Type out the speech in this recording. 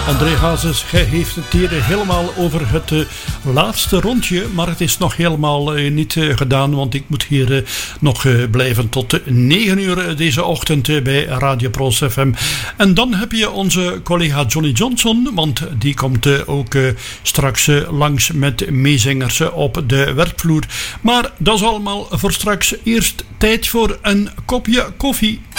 André Hazes heeft het hier helemaal over het laatste rondje, maar het is nog helemaal niet gedaan, want ik moet hier nog blijven tot 9 uur deze ochtend bij Radio Proos FM. En dan heb je onze collega Johnny Johnson, want die komt ook straks langs met meezingers op de werkvloer. Maar dat is allemaal voor straks. Eerst tijd voor een kopje koffie.